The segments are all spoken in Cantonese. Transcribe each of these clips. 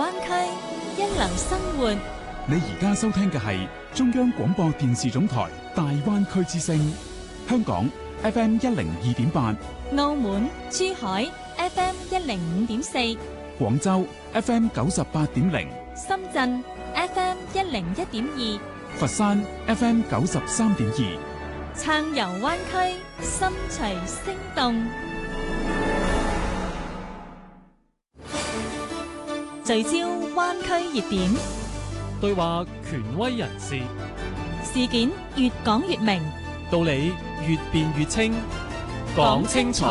灣區，一流生活。 你而家收聽嘅係中央廣播電視總台大灣區之聲，香港 FM 102.8， 澳門、珠海 FM 105.4， 廣州 FM 98.0， 深圳 FM 101.2， 佛山 FM 93.2， 暢遊灣區，心隨聲動。聚焦灣區熱點， 對話權威人士， 事件越講越明， 道理越辯越清， 講清楚，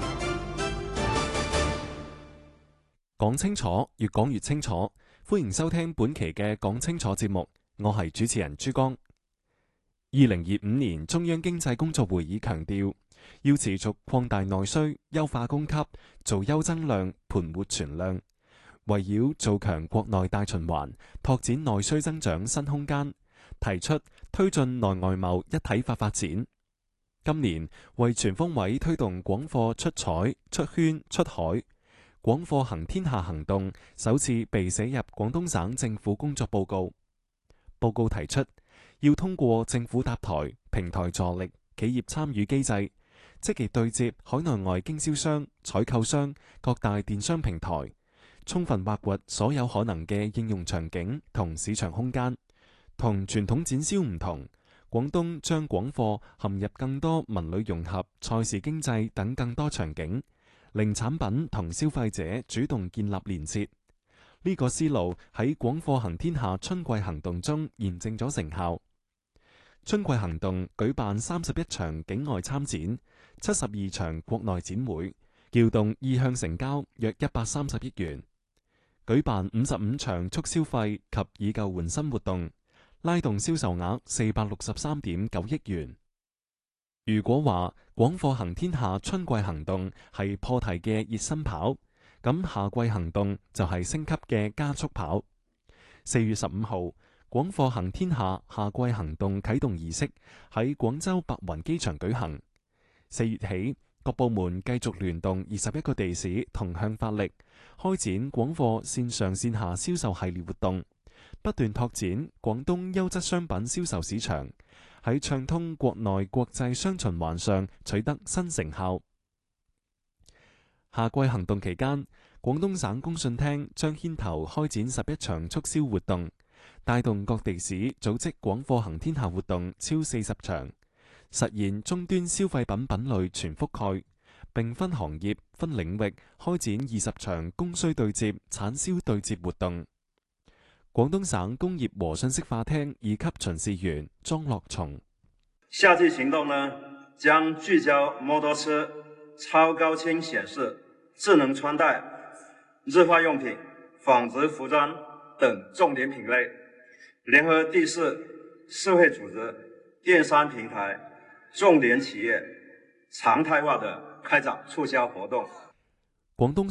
講清楚，越講越清楚。歡迎收聽本期嘅講清楚節目，我係主持人朱江。2025年中央經濟工作會議強調，要持續擴大內需，優化供給，做優增量，盤活存量。圍繞做強國內大循環，拓展內需增長新空間，提出推進內外貿一體化發展。今年為全方位推動廣貨出彩、出圈、出海，廣貨行天下行動首次被寫入廣東省政府工作報告。報告提出，要通過政府搭台、平台助力、企業參與機制，積極對接海內外經銷商、採購商、各大電商平台，充分挖掘所有可能嘅應用場景同市場空間。同傳統展銷唔同，廣東將廣貨含入更多文旅融合、賽事經濟等更多場景，令產品同消費者主動建立連結。呢個思路喺廣貨行天下春季行動中驗證咗成效。春季行動舉辦31場境外參展、72場國內展會，撬動意向成交約130億元。舉辦55場促消費及以舊換新活動，拉動銷售額463.9億元。如果話廣貨行天下春季行動係破題嘅熱身跑，咁夏季行動就係升級嘅加速跑。4月15號，廣貨行天下夏季行動啟動儀式喺廣州白雲機場舉行。4月起，各部門繼續聯動21個地市同向發力，開展廣貨線上線下銷售系列活動，不斷拓展廣東優質商品銷售市場，喺暢通國內國際雙循環上取得新成效。夏季行動期間，廣東省工信廳將牽頭開展11場促銷活動，帶動各地市組織廣貨行天下活動超40場，實現終端消費品品類全覆蓋，並分行業、分領域開展20場供需對接、產銷對接活動。廣東省工業和信息化廳2級巡視員莊樂松： 夏季行動呢，將聚焦摩托車、超高清顯示、智能穿戴、日化用品、紡織服裝等重點品類，聯合地市、社會組織、電商平台、重點企業，常態化的開展促銷活動。 廣東